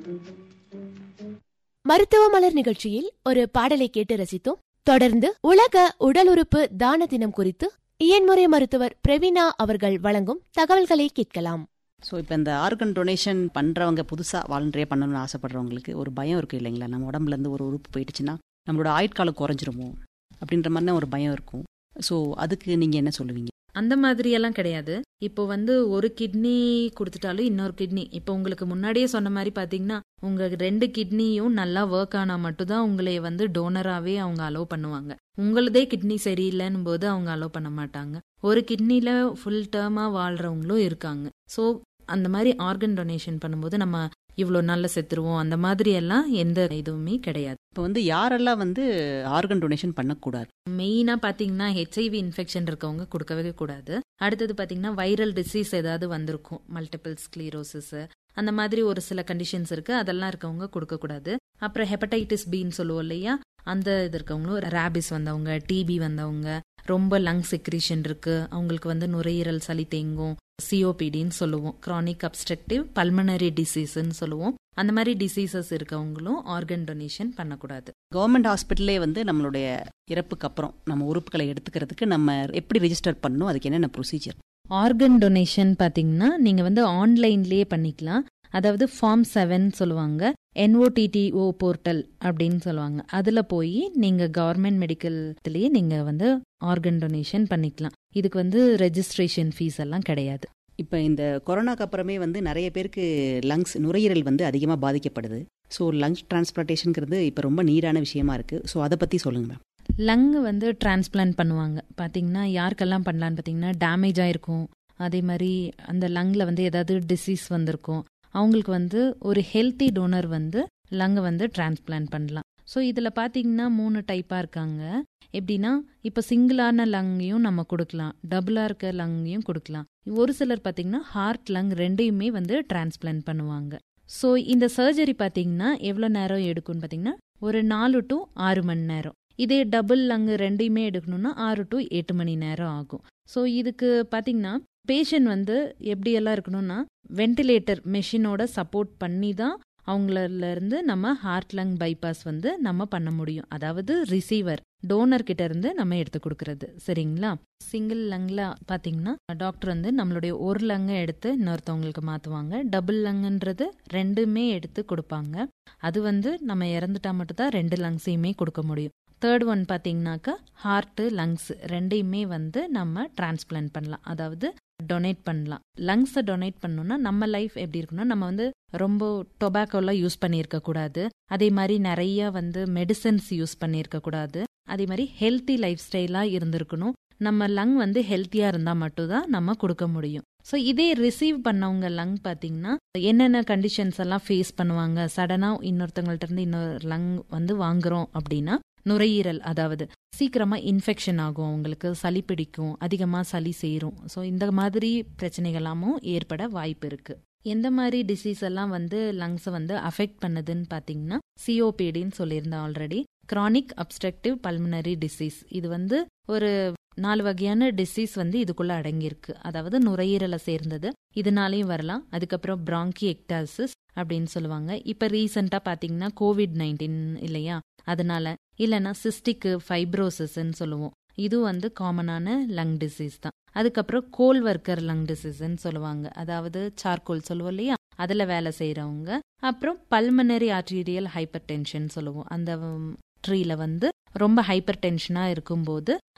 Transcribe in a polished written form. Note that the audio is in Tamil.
மருத்துவ மலர் நிகழ்ச்சியில் ஒரு பாடலை கேட்டு ரசித்தோம். தொடர்ந்து உலக உடல் உறுப்பு தான தினம் குறித்து இயன்முறை மருத்துவர் பிரவீனா அவர்கள் வழங்கும் தகவல்களை கேட்கலாம். ஸோ இப்போ இந்த ஆர்கன் டொனேஷன் பண்ணுறவங்க புதுசாக வாலண்டரியாக பண்ணணும்னு ஆசைப்படுறவங்களுக்கு ஒரு பயம் இருக்குது இல்லைங்களா? நம்ம உடம்புலேருந்து ஒரு உறுப்பு போயிடுச்சுன்னா நம்மளோட ஆயுட்காலம் குறைஞ்சிருமோ அப்படின்ற மாதிரி ஒரு பயம் இருக்கும். ஸோ அதுக்கு நீங்கள் என்ன சொல்லுவீங்க? அந்த மாதிரியெல்லாம் கிடையாது. இப்போ ஒரு கிட்னி கொடுத்துட்டாலும் இன்னொரு கிட்னி, இப்போ உங்களுக்கு முன்னாடியே சொன்ன மாதிரி பாத்தீங்கன்னா உங்க 2 கிட்னியும் நல்லா ஒர்க் ஆனா மட்டும்தான் உங்களை டோனராகவே அவங்க அலோவ் பண்ணுவாங்க. உங்களதே கிட்னி சரியில்லைன்னு போது அவங்க அலோவ் பண்ண மாட்டாங்க. ஒரு கிட்னில ஃபுல் டேர்மா வாழ்றவங்களும் இருக்காங்க. ஸோ அந்த மாதிரி ஆர்கன் டொனேஷன் பண்ணும்போது நம்ம இவ்வளோ நல்ல செத்துருவோம் அந்த மாதிரி எல்லாம் எந்த இதுவுமே கிடையாது. இப்போ யாரெல்லாம் ஆர்கன் டொனேஷன் பண்ணக்கூடாது? மெயினா பாத்தீங்கன்னா HIV இன்ஃபெக்ஷன் இருக்கவங்க கொடுக்கவே கூடாது. அடுத்தது பாத்தீங்கன்னா வைரல் டிசீஸ் ஏதாவது வந்திருக்கும், மல்டிபிள் ஸ்க்ளீரோசிஸ் அந்த மாதிரி ஒரு சில கண்டிஷன்ஸ் இருக்கு, அதெல்லாம் இருக்கவங்க கொடுக்க கூடாது. அப்புறம் ஹெப்படைட்டிஸ் பின்னு சொல்லுவோம் இல்லையா, அந்த இது இருக்கவங்களும், ரேபிஸ் வந்தவங்க, டிபி வந்தவங்க, ரொம்ப லங் செக்ரீஷன் இருக்கு அவங்களுக்கு நுரையீரல் சளி தேங்கும், சிஓபிடின்னு சொல்லுவோம், கிரானிக் அப்ஸ்ட்ரக்டிவ் பல்மனரி டிசீஸ்ன்னு சொல்லுவோம், அந்த மாதிரி டிசீசஸ் இருக்கவங்களும் ஆர்கன் டொனேஷன் பண்ணக்கூடாது. கவர்மெண்ட் ஹாஸ்பிட்டலே நம்மளுடைய இறப்புக்கு அப்புறம் நம்ம உறுப்புகளை எடுத்துக்கிறதுக்கு நம்ம எப்படி ரெஜிஸ்டர் பண்ணணும், அதுக்கு என்னென்ன ப்ரொசீஜர்? ஆர்கன் டொனேஷன் பாத்தீங்கன்னா நீங்க ஆன்லைன்லயே பண்ணிக்கலாம். அதாவது ஃபார்ம் 7 சொல்லுவாங்க, NOTTO போர்ட்டல் அப்படின்னு சொல்லுவாங்க. அதுல போய் நீங்க கவர்மெண்ட் மெடிக்கல்லயே நீங்க ஆர்கன் டொனேஷன் பண்ணிக்கலாம். இதுக்கு ரெஜிஸ்ட்ரேஷன் ஃபீஸ் எல்லாம் கிடையாது. இப்போ இந்த கொரோனாக்கு அப்புறமே நிறைய பேருக்கு லங்ஸ் நுரையீரல் அதிகமாக பாதிக்கப்படுது. ஸோ லங்ஸ் டிரான்ஸ்பிளான்டேஷனுங்கிறது இப்போ ரொம்ப நீடான விஷயமா இருக்கு. ஸோ அதை பற்றி சொல்லுங்க மேம். லங் டிரான்ஸ்பிளான்ட் பண்ணுவாங்க. பார்த்தீங்கன்னா யாருக்கெல்லாம் பண்ணலான்னு பார்த்தீங்கன்னா டேமேஜ் ஆயிருக்கும், அதே மாதிரி அந்த லங்ல ஏதாவது டிசீஸ் வந்திருக்கும், அவங்களுக்கு ஒரு ஹெல்த்தி டோனர் லங்கை டிரான்ஸ்பிளான்ட் பண்ணலாம். ஸோ இதில் பார்த்தீங்கன்னா 3 டைப்பாக இருக்காங்க. எப்படின்னா இப்போ சிங்கிளான லங்கையும் நம்ம கொடுக்கலாம், டபுளாக இருக்க லங்கையும் கொடுக்கலாம். ஒரு சிலர் பார்த்தீங்கன்னா ஹார்ட் லங் ரெண்டையுமே டிரான்ஸ்பிளான்ட் பண்ணுவாங்க. ஸோ இந்த சர்ஜரி பார்த்தீங்கன்னா எவ்வளோ நேரம் எடுக்கும்னு பார்த்தீங்கன்னா ஒரு 4 to 6 மணி நேரம். இதே டபுள் லங் ரெண்டையுமே எடுக்கணும்னா 6 to 8 மணி நேரம் ஆகும். ஸோ இதுக்கு பார்த்தீங்கன்னா பேஷண்ட் எப்படியெல்லாம் இருக்கணும்னா வென்டிலேட்டர் மெஷினோட சப்போர்ட் பண்ணி தான் அவங்கள இருந்து நம்ம ஹார்ட் லங் பைபாஸ் நம்ம பண்ண முடியும். அதாவது ரிசீவர் டோனர் கிட்ட இருந்து நம்ம எடுத்து கொடுக்கறது, சரிங்களா? சிங்கிள் லங்ல பாத்தீங்கன்னா டாக்டர் நம்மளுடைய ஒரு லங்கை எடுத்து இன்னொருத்தவங்களுக்கு மாத்துவாங்க. டபுள் லங்ன்றது 2மே எடுத்து கொடுப்பாங்க. அது நம்ம இறந்துட்டா மட்டும் தான் 2 லங்ஸையுமே கொடுக்க முடியும். தேர்ட் ஒன் பாத்தீங்கன்னாக்கா ஹார்ட் லங்ஸ் ரெண்டையுமே நம்ம டிரான்ஸ்பிளான்ட் பண்ணலாம், அதாவது டொனேட் பண்ணலாம். லங்ஸை டொனேட் பண்ணோம்னா நம்ம லைஃப் எப்படி இருக்குன்னா, நம்ம ரொம்ப டொபாக்கோலாம் யூஸ் பண்ணியிருக்க கூடாது, அதே மாதிரி நிறைய மெடிசன்ஸ் யூஸ் பண்ணியிருக்க கூடாது, அதே மாதிரி ஹெல்த்தி லைஃப் ஸ்டைலா இருந்திருக்கணும். நம்ம லங் ஹெல்த்தியா இருந்தா மட்டும் தான் நம்ம கொடுக்க முடியும். ஸோ இதே ரிசீவ் பண்ணவங்க லங் பார்த்தீங்கன்னா என்னென்ன கண்டிஷன்ஸ் எல்லாம் ஃபேஸ் பண்ணுவாங்க, சடனா இன்னொருத்தவங்கள்ட்ட இருந்து இன்னொரு லங் வாங்குறோம் அப்படின்னா நுரையீரல், அதாவது சீக்கிரமா இன்ஃபெக்ஷன் ஆகும், அவங்களுக்கு சளி பிடிக்கும், அதிகமா சளி சேரும். ஸோ இந்த மாதிரி பிரச்சனைகளாமும் ஏற்பட வாய்ப்பு இருக்கு. எந்த மாதிரி டிசீஸ் எல்லாம் லங்ஸை அஃபெக்ட் பண்ணுதுன்னு பாத்தீங்கன்னா சிஓபிடின்னு சொல்லியிருந்தேன் already, chronic obstructive pulmonary disease. இது ஒரு 4 வகையான டிசீஸ் இதுக்குள்ள அடங்கியிருக்கு. அதாவது நுரையீரலை சேர்ந்தது, இதனாலையும் வரலாம். அதுக்கப்புறம் பிராங்கி எக்டாசிஸ் அப்படின்னு சொல்லுவாங்க. இப்ப ரீசெண்டா பாத்தீங்கன்னா COVID-19 இல்லையா, அதனால இல்லைன்னா சிஸ்டிக் ஃபைப்ரோசிஸ்ன்னு சொல்லுவோம், இது காமனான லங் டிசீஸ் தான். அதுக்கப்புறம் கோல் ஒர்க்கர் லங் டிசீஸ்ன்னு சொல்லுவாங்க, அதாவது சார்கோல் சொல்லுவோம் இல்லையா, அதுல வேலை செய்யறவங்க. அப்புறம் பல்மனரி ஆர்டீரியல் ஹைப்பர் டென்ஷன் சொல்லுவோம், அந்த ட்ரீல ரொம்ப ஹைப்பர் டென்ஷனா இருக்கும்போது